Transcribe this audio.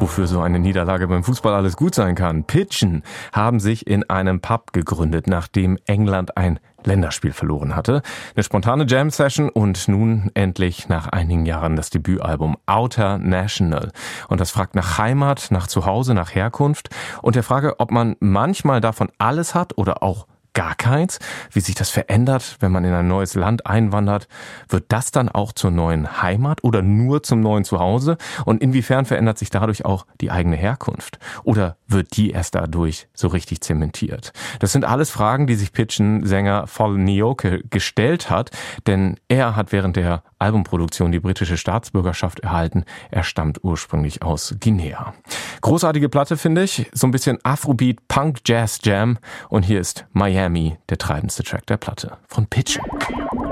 Wofür so eine Niederlage beim Fußball alles gut sein kann. Pigeon haben sich in einem Pub gegründet, nachdem England ein Länderspiel verloren hatte. Eine spontane Jam-Session und nun endlich nach einigen Jahren das Debütalbum Outer National. Und das fragt nach Heimat, nach Zuhause, nach Herkunft und der Frage, ob man manchmal davon alles hat oder auch gar keins, wie sich das verändert, wenn man in ein neues Land einwandert. Wird das dann auch zur neuen Heimat oder nur zum neuen Zuhause? Und inwiefern verändert sich dadurch auch die eigene Herkunft? Oder wird die erst dadurch so richtig zementiert? Das sind alles Fragen, die sich Pigeon-Sänger Fal Nyoke gestellt hat, denn er hat während der Albumproduktion die britische Staatsbürgerschaft erhalten. Er stammt ursprünglich aus Guinea. Großartige Platte, finde ich. So ein bisschen Afrobeat, Punk, Jazz, Jam. Und hier ist Miami, der treibendste Track der Platte von Pigeon.